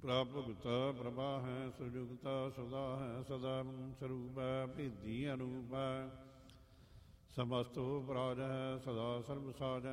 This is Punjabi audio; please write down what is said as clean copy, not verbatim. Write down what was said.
ਪ੍ਰਭੁਗਤ ਪ੍ਰਭਾ ਹੈ ਸੁਜੁਗਤਾ ਸਦਾ ਹੈ ਸਦਾ ਸਰੂਪ ਹੈ ਭੇਦੀ ਅਨੂਪ ਹੈ ਸਮਸਤੋ ਪਰਾਜ ਹੈ ਸਦਾ ਸਰਬ ਸਾਜ ਹੈ